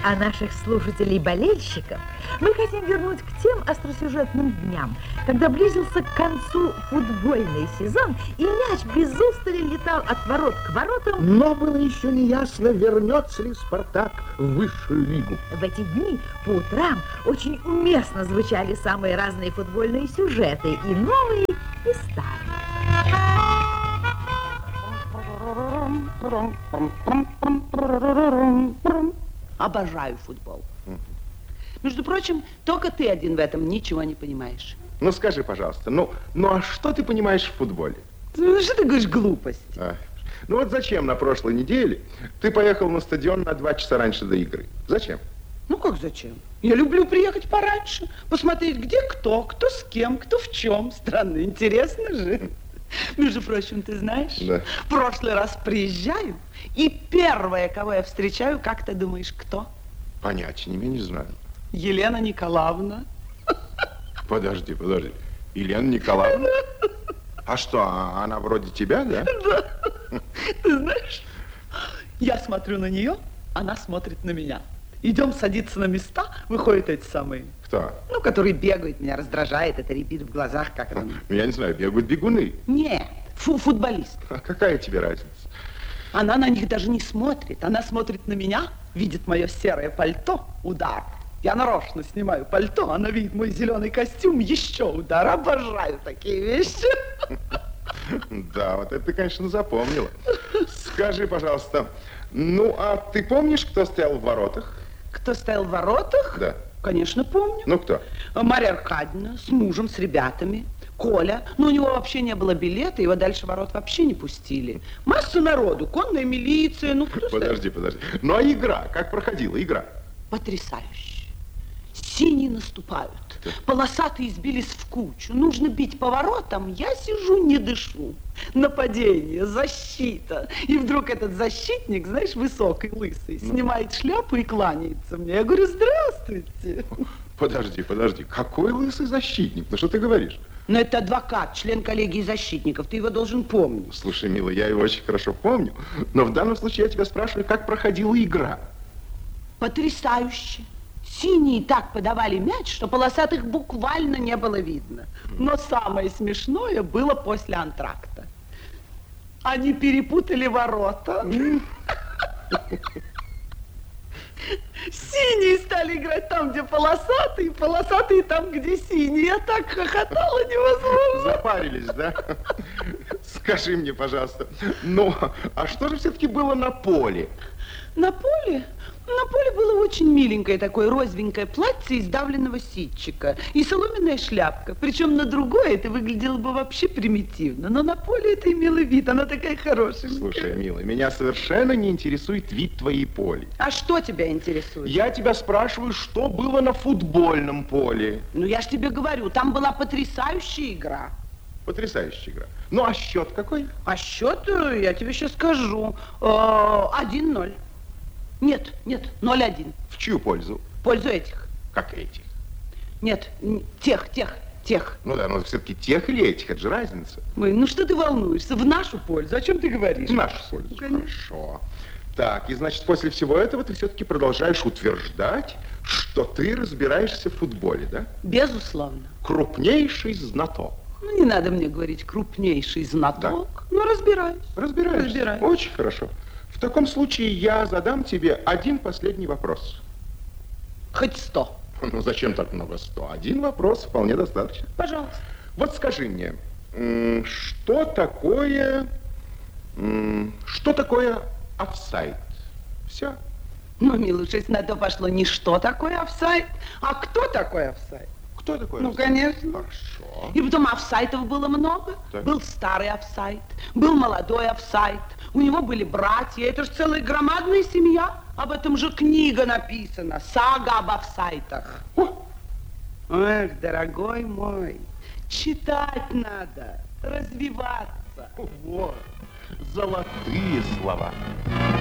о наших слушателей-болельщиков, мы хотим вернуть к тем остросюжетным дням, когда близился к концу футбольный сезон, и мяч без устали летал от ворот к воротам. Но было еще не ясно, вернется ли «Спартак» в высшую лигу. В эти дни по утрам очень уместно звучали самые разные футбольные сюжеты, и новые, и старые. Обожаю футбол. Между прочим, только ты один в этом ничего не понимаешь. Ну, скажи, пожалуйста, ну а что ты понимаешь в футболе? Ну, что ты говоришь глупости? Ну вот зачем на прошлой неделе ты поехал на стадион на 2 часа раньше до игры? Зачем? Ну, как зачем? Я люблю приехать пораньше, посмотреть, где кто с кем, кто в чем. Странно, интересно же. Между прочим, ты знаешь, да. В прошлый раз приезжаю, и первое, кого я встречаю, как ты думаешь, кто? Понятия не знаю. Елена Николаевна. Подожди. Елена Николаевна? А что, она вроде тебя, да? Да. Ты знаешь, я смотрю на нее, она смотрит на меня. Идем садиться на места, выходят эти самые. Кто? Ну, которые бегают, меня раздражает, это рябит в глазах, как это. Я не знаю, бегают бегуны. Нет, футболист. А какая тебе разница? Она на них даже не смотрит. Она смотрит на меня, видит мое серое пальто, удар. Я нарочно снимаю пальто, она видит мой зеленый костюм, еще удар. Обожаю такие вещи. Да, вот это ты, конечно, запомнила. Скажи, пожалуйста, ну, а ты помнишь, кто стоял в воротах? Кто стоял в воротах? Да. Конечно, помню. Ну, кто? Марья Аркадьевна с мужем, с ребятами. Коля, но у него вообще не было билета, его дальше ворот вообще не пустили. Масса народу, конная милиция, ну кто Подожди. Ну, а игра? Как проходила игра? Потрясающе. Синие наступают, полосатые сбились в кучу. Нужно бить по воротам, я сижу, не дышу. Нападение, защита. И вдруг этот защитник, знаешь, высокий, лысый, снимает шляпу и кланяется мне. Я говорю, здравствуйте. Подожди. Какой лысый защитник? Ну, что ты говоришь? Но это адвокат, член коллегии защитников. Ты его должен помнить. Слушай, милый, я его очень хорошо помню. Но в данном случае я тебя спрашиваю, как проходила игра? Потрясающе. Синие так подавали мяч, что полосатых буквально не было видно. Но самое смешное было после антракта. Они перепутали ворота. Синие стали играть там, где полосатые, полосатые там, где синие. Я так хохотала невозможно. Запарились, да? Скажи мне, пожалуйста, ну, а что же все-таки было на поле? На поле? На поле было очень миленькое такое розовенькое платье из давленного ситчика и соломенная шляпка. Причем на другое это выглядело бы вообще примитивно. Но на поле это имело вид, она такая хорошая. Слушай, милый, меня совершенно не интересует вид твоей поли. А что тебя интересует? Я тебя спрашиваю, что было на футбольном поле. Ну, я ж тебе говорю, там была потрясающая игра. Потрясающая игра. Ну, а счет какой? А счет, я тебе сейчас скажу, 1-0. Нет, 0-1. В чью пользу? В пользу этих. Как этих? Нет, тех. Ну да, но все-таки тех или этих, это же разница. Ой, ну что ты волнуешься? В нашу пользу. О чем ты говоришь? В нашу пользу. Конечно. Хорошо. Так, и значит, после всего этого ты все-таки продолжаешь утверждать, что ты разбираешься в футболе, да? Безусловно. Крупнейший знаток. Ну, не надо мне говорить крупнейший знаток, да. Но разбираюсь. Разбираешься? Очень хорошо. В таком случае я задам тебе один последний вопрос. Хоть 100. Ну, зачем так много 100? Один вопрос вполне достаточно. Пожалуйста. Вот скажи мне, что такое офсайд? Все. Ну, милуша, если на то пошло не что такое офсайд, а кто такой офсайд? Кто такой Ну, офсайд? конечно. Хорошо. И потом офсайдов было много. Так. Был старый офсайд, был молодой офсайд. У него были братья. Это же целая громадная семья. Об этом же книга написана. Сага об офсайдах. Эх, дорогой мой, читать надо, развиваться. Вот, золотые слова.